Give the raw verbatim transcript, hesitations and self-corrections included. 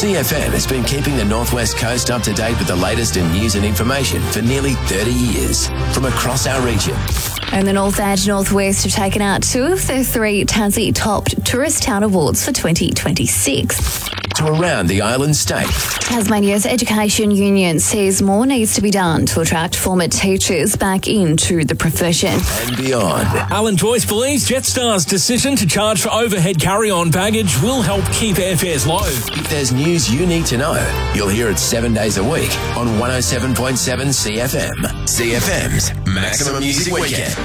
C F M has been keeping the Northwest Coast up to date with the latest in news and information for nearly thirty years from across our region. And the North and Northwest have taken out two of the three Tassie Top Tourist Town Awards for twenty twenty-six. To around the island state. Tasmania's Education Union says more needs to be done to attract former teachers back into the profession. And beyond. Alan Joyce believes Jetstar's decision to charge for overhead carry-on baggage will help keep airfares low. If there's news you need to know, you'll hear it seven days a week on one oh seven point seven C F M. C F M's Maximum Music Weekend.